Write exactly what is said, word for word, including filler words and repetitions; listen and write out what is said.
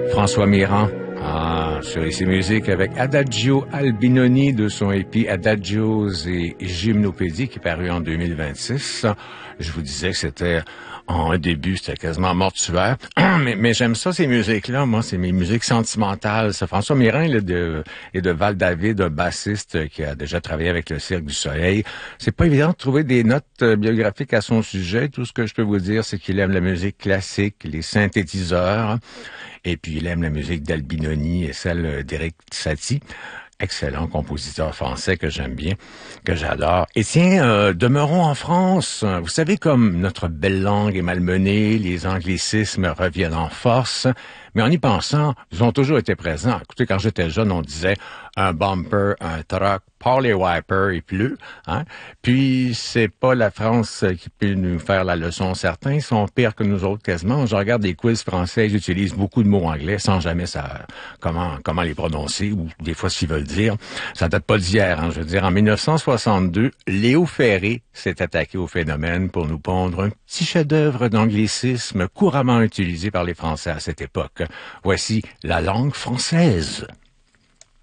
François Mirand, ah, sur Ici Musique avec Adagio Albinoni de son E P Adagios et Gymnopédie qui est paru en deux mille vingt-six. Je vous disais que c'était en un début, c'était quasiment mortuaire. mais, mais j'aime ça, ces musiques-là. Moi, c'est mes musiques sentimentales. C'est François Mirand là, de, et de Val-David, un bassiste qui a déjà travaillé avec le Cirque du Soleil. C'est pas évident de trouver des notes biographiques à son sujet. Tout ce que je peux vous dire, c'est qu'il aime la musique classique, les synthétiseurs. Et puis, il aime la musique d'Albinoni et celle d'Éric Satie. Excellent compositeur français que j'aime bien, que j'adore. Et tiens, euh, demeurons en France. Vous savez, comme notre belle langue est malmenée, les anglicismes reviennent en force. Mais en y pensant, ils ont toujours été présents. Écoutez, quand j'étais jeune, on disait un bumper, un truck, par les wipers, il pleut. Hein? Puis, c'est pas la France qui peut nous faire la leçon. Certains sont pires que nous autres quasiment. Je regarde des quiz français, ils utilisent beaucoup de mots anglais sans jamais savoir comment, comment les prononcer ou des fois ce qu'ils veulent dire. Ça date pas d'hier. Hein? Je veux dire, en mille neuf cent soixante-deux, Léo Ferré s'est attaqué au phénomène pour nous pondre un petit chef-d'œuvre d'anglicisme couramment utilisé par les Français à cette époque. Voici la langue française.